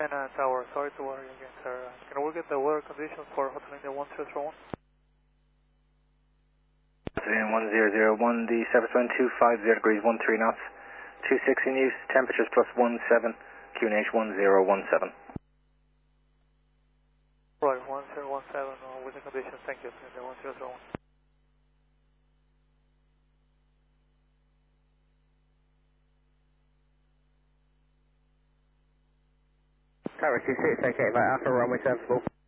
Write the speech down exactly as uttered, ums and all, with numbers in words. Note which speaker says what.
Speaker 1: And uh, Tower, sorry to worry again, sir. Uh, Can we get the weather conditions for Hotel India one zero zero one?
Speaker 2: one zero zero one, the surface wind two five zero degrees, one three knots, two six in use, temperatures plus one seven, Q N H one zero one seven.
Speaker 1: Right, one zero one seven uh, with the conditions, thank you, India one zero zero one.
Speaker 2: Tower two six, okay, about Alpha runway serviceable.